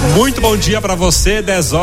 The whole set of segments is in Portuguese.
Muito bom dia para você,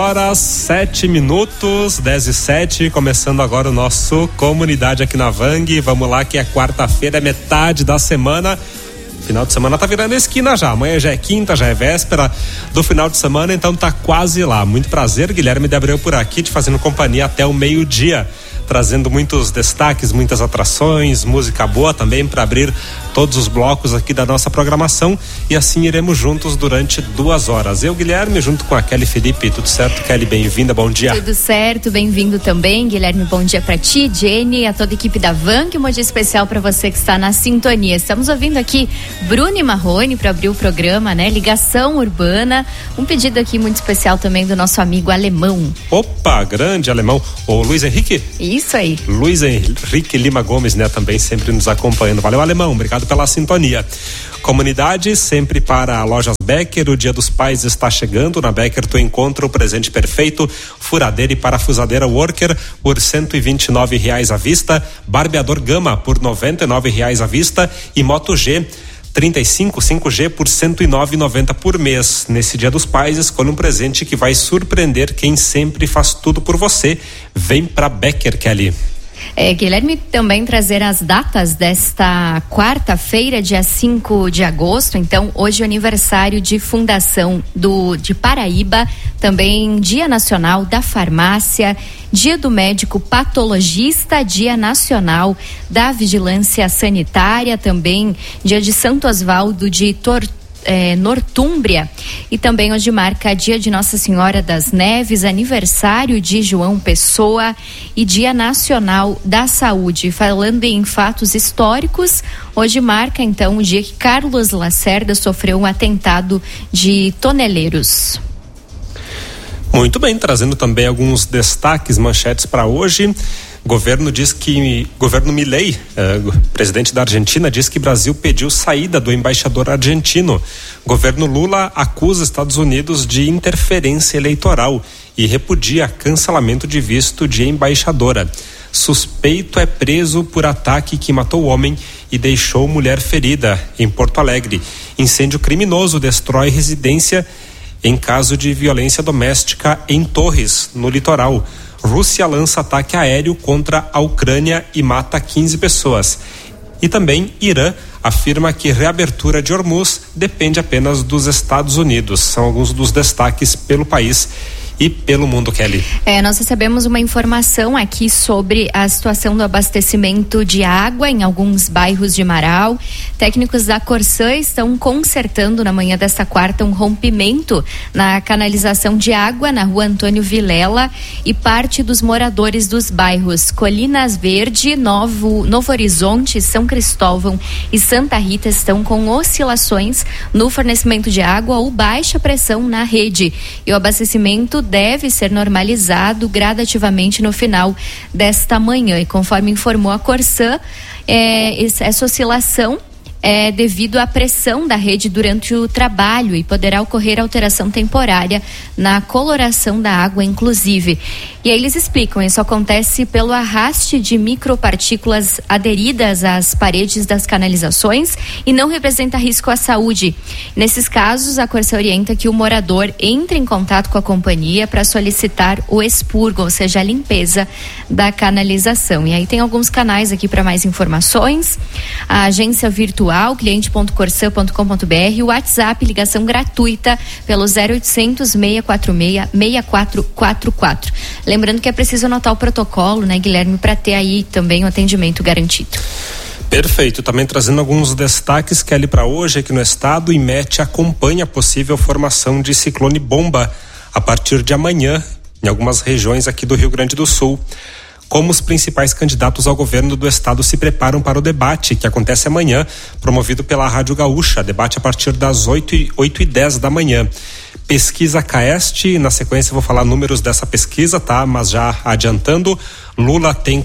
10h07, 10h07, começando agora o nosso Comunidade aqui na Vang. Vamos lá, que é quarta-feira, é metade da semana. Final de semana tá virando esquina já, amanhã já é quinta, já é véspera do final de semana, então tá quase lá. Muito prazer, Guilherme de Abreu por aqui, te fazendo companhia até o meio-dia, trazendo muitos destaques, muitas atrações, música boa também para abrir todos os blocos aqui da nossa programação, e assim iremos juntos durante 2 horas. Eu, Guilherme, junto com a Kelly Felipe. Tudo certo, Kelly? Bem-vinda, bom dia. Tudo certo, bem-vindo também, Guilherme. Bom dia para ti, Jenny, a toda a equipe da Vang. Um bom dia especial para você que está na sintonia. Estamos ouvindo aqui Bruno e Marrone para abrir o programa, né? Ligação Urbana. Um pedido aqui muito especial também do nosso amigo Alemão. Opa, grande Alemão. O Luiz Henrique? Isso aí. Luiz Henrique Lima Gomes, né? Também sempre nos acompanhando. Valeu, Alemão. Obrigado pela sintonia. Comunidade, sempre para a Lojas Becker. O Dia dos Pais está chegando. Na Becker tu encontra o presente perfeito: furadeira e parafusadeira Worker por R$129 à vista, barbeador Gama por R$99 à vista e Moto G 35 5G por R$109,90 por mês. Nesse Dia dos Pais, escolha um presente que vai surpreender quem sempre faz tudo por você. Vem pra Becker, Kelly. Guilherme, também trazer as datas desta quarta-feira, dia 5 de agosto. Então, hoje é o aniversário de fundação de Paraíba, também Dia Nacional da Farmácia, Dia do Médico Patologista, Dia Nacional da Vigilância Sanitária, também Dia de Santo Osvaldo de Nortúmbria, e também hoje marca Dia de Nossa Senhora das Neves, aniversário de João Pessoa e Dia Nacional da Saúde. Falando em fatos históricos, hoje marca então o dia que Carlos Lacerda sofreu um atentado de toneleiros. Muito bem, trazendo também alguns destaques, manchetes para hoje. Governo Milei, presidente da Argentina, diz que Brasil pediu saída do embaixador argentino. Governo Lula acusa Estados Unidos de interferência eleitoral e repudia cancelamento de visto de embaixadora. Suspeito é preso por ataque que matou homem e deixou mulher ferida em Porto Alegre. Incêndio criminoso destrói residência em caso de violência doméstica em Torres, no litoral. Rússia lança ataque aéreo contra a Ucrânia e mata 15 pessoas. E também Irã afirma que reabertura de Hormuz depende apenas dos Estados Unidos. São alguns dos destaques pelo país e pelo mundo, Kelly. Nós recebemos uma informação aqui sobre a situação do abastecimento de água em alguns bairros de Marau. Técnicos da Corsã estão consertando na manhã desta quarta um rompimento na canalização de água na rua Antônio Vilela, e parte dos moradores dos bairros Colinas Verde, Novo Horizonte, São Cristóvão e Santa Rita estão com oscilações no fornecimento de água ou baixa pressão na rede, e o abastecimento deve ser normalizado gradativamente no final desta manhã. E conforme informou a Corsã, essa oscilação é devido à pressão da rede durante o trabalho, e poderá ocorrer alteração temporária na coloração da água, inclusive. E aí eles explicam, isso acontece pelo arraste de micropartículas aderidas às paredes das canalizações e não representa risco à saúde. Nesses casos, a Corsã orienta que o morador entre em contato com a companhia para solicitar o expurgo, ou seja, a limpeza da canalização. E aí tem alguns canais aqui para mais informações: a agência virtual cliente.corsã.com.br, o WhatsApp, ligação gratuita pelo 0800 646 6444. Lembrando que é preciso anotar o protocolo, né, Guilherme, para ter aí também o atendimento garantido. Perfeito, também trazendo alguns destaques, Kelly, para hoje aqui no estado. IMET acompanha a possível formação de ciclone bomba a partir de amanhã em algumas regiões aqui do Rio Grande do Sul. Como os principais candidatos ao governo do estado se preparam para o debate que acontece amanhã, promovido pela Rádio Gaúcha. Debate a partir das 8h10 da manhã. Pesquisa Caeste, na sequência eu vou falar números dessa pesquisa, tá? Mas já adiantando, Lula tem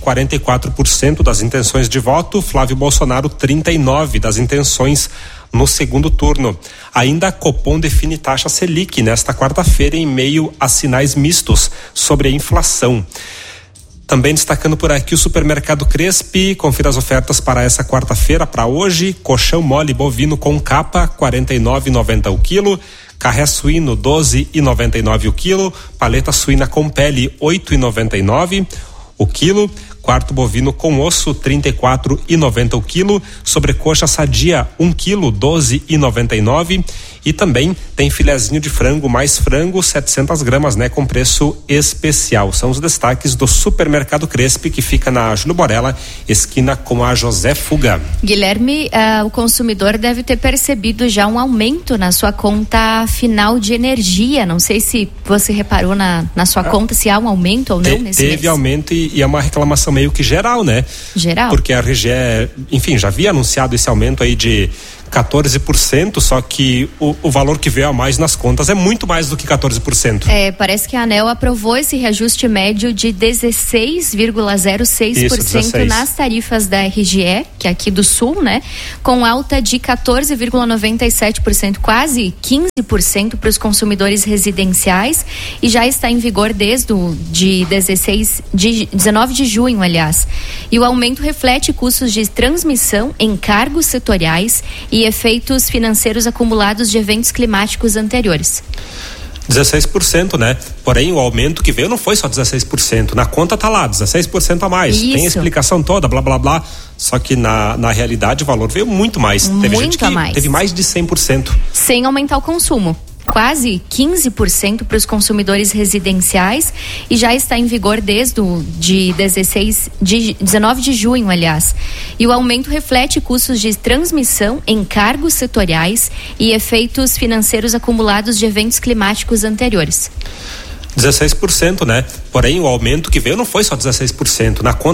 44% das intenções de voto, Flávio Bolsonaro 39% das intenções no segundo turno. Ainda a Copom define taxa Selic nesta quarta-feira em meio a sinais mistos sobre a inflação. Também destacando por aqui o supermercado Crespi, confira as ofertas para essa quarta-feira, para hoje: colchão mole bovino com capa, R$ 49,90 o quilo, carré suíno 12,99 o quilo, paleta suína com pele 8,99 o quilo, quarto bovino com osso 34,90 o quilo, sobrecoxa sadia 1 quilo 12,99 e também tem filezinho de frango mais frango 700 gramas, né, com preço especial. São os destaques do Supermercado Crespi, que fica na Júlio Borella, esquina com a José Fuga. Guilherme, o consumidor deve ter percebido já um aumento na sua conta final de energia. Não sei se você reparou na sua conta se há um aumento ou não nesse mês. Teve aumento e é uma reclamação meio que geral, né? Geral. Porque a RGE, enfim, já havia anunciado esse aumento aí de 14%, só que o valor que veio a mais nas contas é muito mais do que 14%. Parece que a ANEEL aprovou esse reajuste médio de 16,06% nas tarifas da RGE, que é aqui do Sul, né? Com alta de 14,97%, quase 15% para os consumidores residenciais, e já está em vigor desde de 19 de junho, aliás. E o aumento reflete custos de transmissão, encargos setoriais e efeitos financeiros acumulados de eventos climáticos anteriores. 16%, né? Porém, o aumento que veio não foi só 16%. Na conta tá lá, 16% a mais. Isso. Tem a explicação toda, blá, blá, blá. Só que na realidade o valor veio muito mais. Teve gente que teve mais de 100%. Sem aumentar o consumo. Quase 15% para os consumidores residenciais, e já está em vigor desde de 19 de junho, aliás. E o aumento reflete custos de transmissão, encargos setoriais e efeitos financeiros acumulados de eventos climáticos anteriores. 16%, né? Porém, o aumento que veio não foi só 16%. Na conta